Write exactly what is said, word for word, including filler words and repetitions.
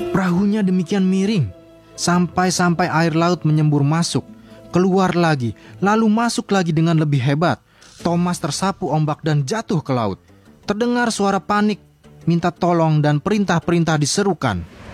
Perahunya demikian miring, sampai-sampai air laut menyembur masuk, keluar lagi, lalu masuk lagi dengan lebih hebat. Thomas tersapu ombak dan jatuh ke laut. Terdengar suara panik, minta tolong dan perintah-perintah diserukan.